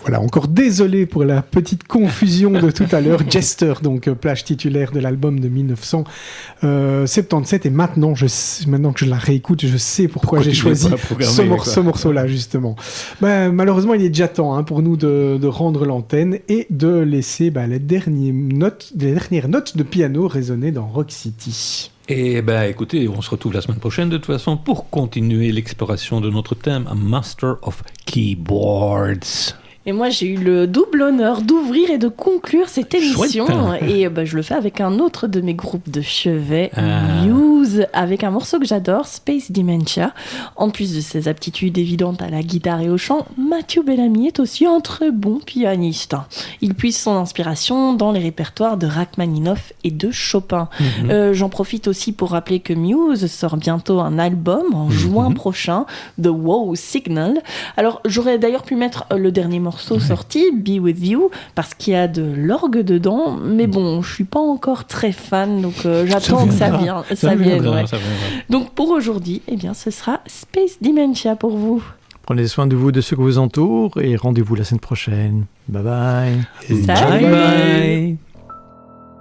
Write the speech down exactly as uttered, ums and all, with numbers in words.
Voilà, encore désolé pour la petite confusion de tout à l'heure. Jester, donc plage titulaire de l'album de dix-neuf cent soixante-dix-sept. Et maintenant, je sais, maintenant que je la réécoute, je sais pourquoi, pourquoi j'ai choisi ce, mor- ce morceau-là, justement. Ben, malheureusement, il est déjà temps hein, pour nous de, de rendre l'antenne et de laisser ben, les, dernières notes, les dernières notes de piano résonner dans Rock City. Et ben écoutez, on se retrouve la semaine prochaine de toute façon pour continuer l'exploration de notre thème, A Master of Keyboards. Et moi, j'ai eu le double honneur d'ouvrir et de conclure cette émission. Chouette. Et bah, je le fais avec un autre de mes groupes de chevet, ah. Muse, avec un morceau que j'adore, Space Dementia. En plus de ses aptitudes évidentes à la guitare et au chant, Matthew Bellamy est aussi un très bon pianiste. Il puise son inspiration dans les répertoires de Rachmaninoff et de Chopin. Mm-hmm. Euh, j'en profite aussi pour rappeler que Muse sort bientôt un album en mm-hmm. juin prochain, The Wow Signal. Alors, j'aurais d'ailleurs pu mettre le dernier morceau Ouais. sorti, Be With You, parce qu'il y a de l'orgue dedans, mais bon, je suis pas encore très fan, donc euh, j'attends ça que ça, vient, ça, ça vienne. Viendra, ouais. ça donc pour aujourd'hui, eh bien, ce sera Space Dementia pour vous. Prenez soin de vous, de ceux qui vous entourent, et rendez-vous la semaine prochaine. Bye bye. Salut. Bye bye.